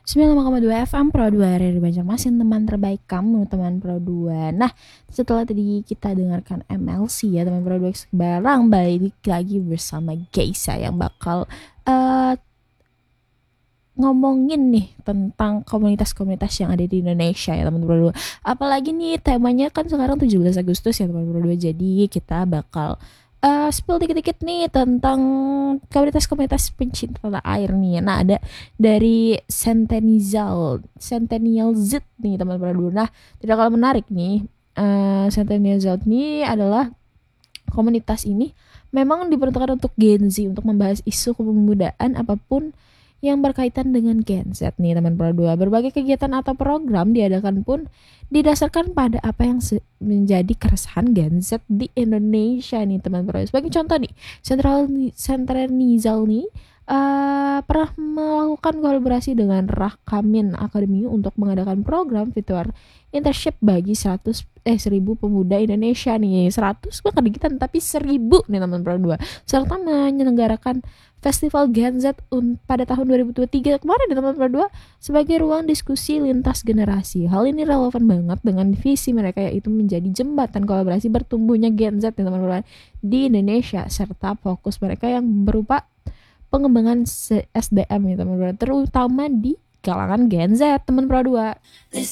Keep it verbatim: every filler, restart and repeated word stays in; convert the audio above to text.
sembilan puluh lima koma dua F M Pro dua Radio Banjarmasin, teman terbaik kamu, teman Pro dua. Nah, setelah tadi kita dengarkan M L C ya, teman Pro dua, sekarang balik lagi bersama Geisa yang bakal uh, ngomongin nih tentang komunitas-komunitas yang ada di Indonesia ya, teman Pro dua. Apalagi nih temanya kan sekarang tujuh belas Agustus ya, teman Pro dua. Jadi kita bakal uh, spill dikit-dikit nih tentang komunitas-komunitas pencinta tanah air nih. Nah, ada dari Centennial Centennial Z nih, teman Pro dua. Nah, tidak kalah menarik nih. Uh, Centennial Z ini adalah komunitas ini memang diperuntukkan untuk Gen Z, untuk membahas isu kepemudaan apapun yang berkaitan dengan Gen Z nih, teman Pro dua. Berbagai kegiatan atau program diadakan pun didasarkan pada apa yang se- menjadi keresahan Gen Z di Indonesia nih, teman Pro dua. Sebagai contoh nih, Central Centralizal nih uh, pernah melakukan kolaborasi dengan Rakamin Academy untuk mengadakan program virtual internship bagi seratus eh seribu pemuda Indonesia nih. Seratus gue kedikitan, tapi seribu nih, teman Pro dua. Serta menyelenggarakan Festival Gen Z un- pada tahun dua ribu dua puluh tiga kemarin di teman Pro dua sebagai ruang diskusi lintas generasi. Hal ini relevan banget dengan visi mereka, yaitu menjadi jembatan kolaborasi bertumbuhnya Gen Z di teman Pro dua di Indonesia, serta fokus mereka yang berupa pengembangan S D M ya, teman Pro dua, terutama di kalangan Gen Z, teman Pro dua.